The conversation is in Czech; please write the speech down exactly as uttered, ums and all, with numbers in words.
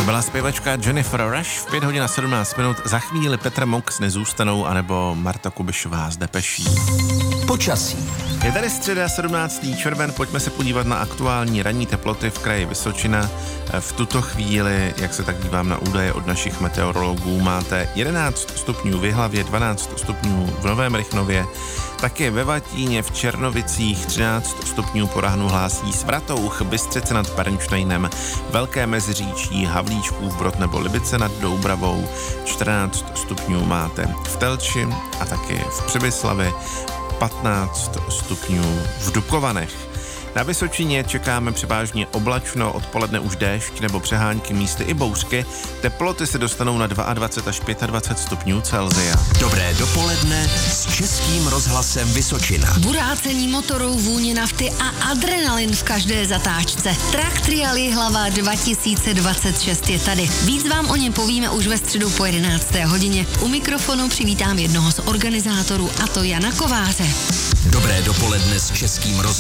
To byla zpěvačka Jennifer Rush v pět hodin a sedmnáct minut. Za chvíli Petra Monk s Nezůstanou anebo Marta Kubišová s Depeší. Počasí. Je tady středa sedmnáctého červen, pojďme se podívat na aktuální ranní teploty v kraji Vysočina. V tuto chvíli, jak se tak dívám na údaje od našich meteorologů, máte jedenáct stupňů v Jihlavě, dvanáct stupňů v Novém Rychnově, také ve Vatíně, v Černovicích třináct stupňů po Rahnu hlásí Svratouch, Bystřice nad Pernštejnem, Velké Meziříčí, Havlíčkův Brod nebo Libice nad Doubravou, čtrnáct stupňů máte v Telči a taky v Přibyslavi, patnáct stupňů v Dubkovanech. Na Vysočině čekáme převážně oblačno, odpoledne už déšť nebo přehánky, místy i bouřky. Teploty se dostanou na dvacet dva až dvacet pět stupňů Celsia. Dobré dopoledne s Českým rozhlasem Vysočina. Burácení motorů, vůně nafty a adrenalin v každé zatáčce. Traktrial Jihlava dva tisíce dvacet šest je tady. Víc vám o něm povíme už ve středu po jedenácté hodině. U mikrofonu přivítám jednoho z organizátorů, a to Jana Kováře. Dobré dopoledne s Českým rozhlasem